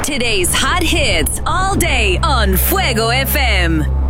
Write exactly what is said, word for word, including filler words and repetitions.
Today's hot hits all day on Fuego F M.